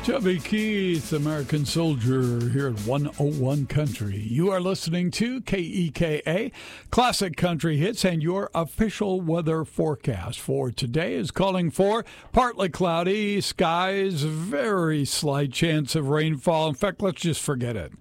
Chubby Keith, American Soldier, here at 101 Country. You are listening to KEKA, Classic Country Hits, and your official weather forecast for today is calling for partly cloudy skies, very slight chance of rainfall. In fact, let's just forget it.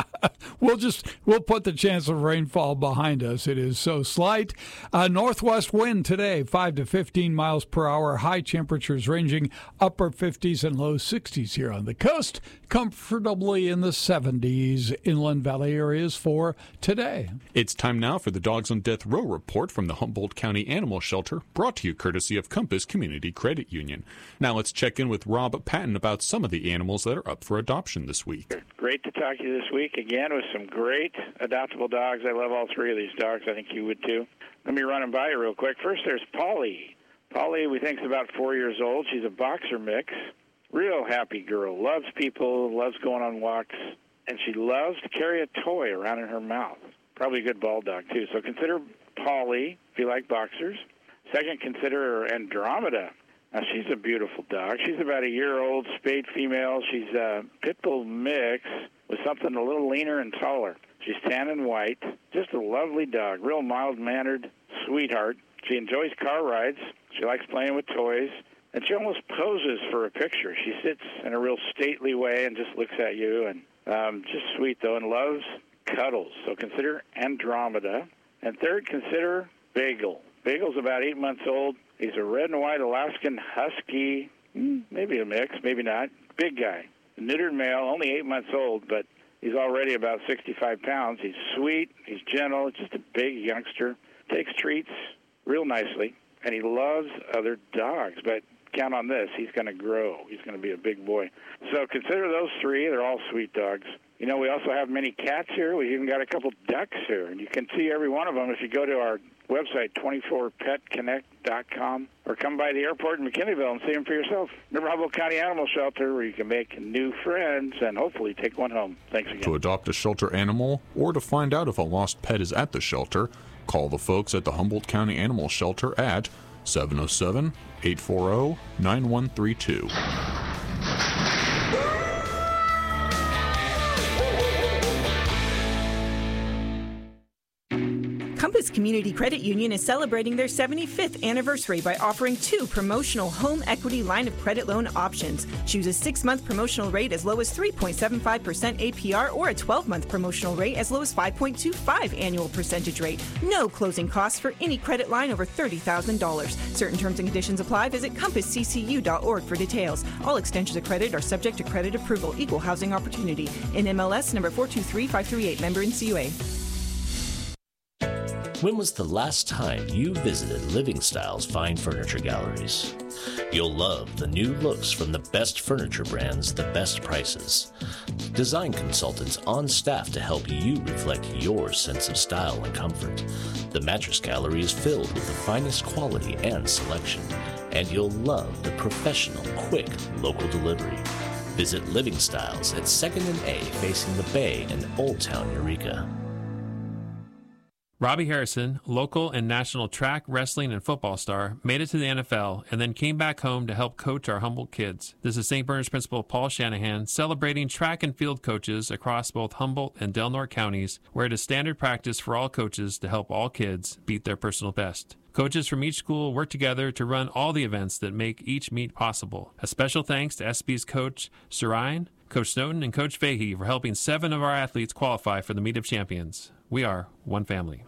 We'll put the chance of rainfall behind us. It is so slight. Northwest wind today, 5 to 15 miles per hour. High temperatures ranging upper 50s and low 60s here on the coast. Comfortably in the 70s inland valley areas for today. It's time now for the Dogs on Death Row report from the Humboldt County Animal Shelter, brought to you courtesy of Compass Community Credit Union. Now let's check in with Rob Patton about some of the animals that are up for adoption this week. Great to talk to you this week again with some great adoptable dogs. I love all three of these dogs. I think you would too. Let me run them by you real quick. First, there's Polly. Polly, we think, is about 4 years old. She's a boxer mix. Real happy girl. Loves people, loves going on walks, and she loves to carry a toy around in her mouth. Probably a good ball dog, too. So consider Polly if you like boxers. Second, consider Andromeda. Now, she's a beautiful dog. She's about a year-old spayed female. She's a pit bull mix with something a little leaner and taller. She's tan and white. Just a lovely dog. Real mild-mannered sweetheart. She enjoys car rides. She likes playing with toys. And she almost poses for a picture. She sits in a real stately way and just looks at you. And just sweet, though, and loves cuddles. So consider Andromeda. And third, consider Bagel. Bagel's about 8 months old. He's a red and white Alaskan Husky, maybe a mix, maybe not. Big guy. Neutered male, only 8 months old, but he's already about 65 pounds. He's sweet. He's gentle. Just a big youngster. Takes treats real nicely. And he loves other dogs. But count on this. He's going to grow. He's going to be a big boy. So consider those three. They're all sweet dogs. You know, we also have many cats here. We've even got a couple ducks here. And you can see every one of them if you go to our website, 24petconnect.com, or come by the airport in McKinleyville and see them for yourself. Remember Humboldt County Animal Shelter, where you can make new friends and hopefully take one home. Thanks again. To adopt a shelter animal or to find out if a lost pet is at the shelter, call the folks at the Humboldt County Animal Shelter at 707-840-9132. Compass Community Credit Union is celebrating their 75th anniversary by offering 2 promotional home equity line of credit loan options. Choose a 6-month promotional rate as low as 3.75% APR or a 12-month promotional rate as low as 5.25 annual percentage rate. No closing costs for any credit line over $30,000. Certain terms and conditions apply. Visit compassccu.org for details. All extensions of credit are subject to credit approval. Equal housing opportunity. NMLS number 423538. Member NCUA. When was the last time you visited Living Styles Fine Furniture Galleries? You'll love the new looks from the best furniture brands, the best prices. Design consultants on staff to help you reflect your sense of style and comfort. The Mattress Gallery is filled with the finest quality and selection, and you'll love the professional, quick, local delivery. Visit Living Styles at 2nd and A facing the Bay in Old Town, Eureka. Robbie Harrison, local and national track, wrestling, and football star, made it to the NFL and then came back home to help coach our Humboldt kids. This is St. Bernard's Principal Paul Shanahan celebrating track and field coaches across both Humboldt and Del Norte counties, where it is standard practice for all coaches to help all kids beat their personal best. Coaches from each school work together to run all the events that make each meet possible. A special thanks to SB's coach Sarine, Coach Snowden, and Coach Fahey for helping 7 of our athletes qualify for the Meet of Champions. We are one family.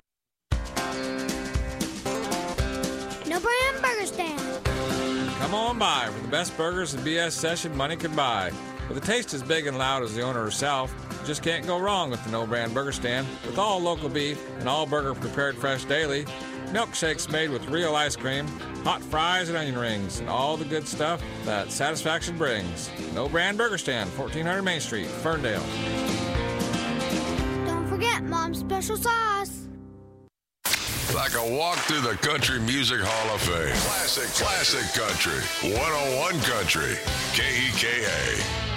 No Brand Burger Stand. Come on by for the best burgers and BS session money could buy. With a taste as big and loud as the owner herself, you just can't go wrong with the No Brand Burger Stand. With all local beef and all burger prepared fresh daily, milkshakes made with real ice cream, hot fries and onion rings, and all the good stuff that satisfaction brings. No Brand Burger Stand, 1400 Main Street, Ferndale. Don't forget Mom's special sauce. Like a walk through the Country Music Hall of Fame. Classic country. 101 Country. KEKA.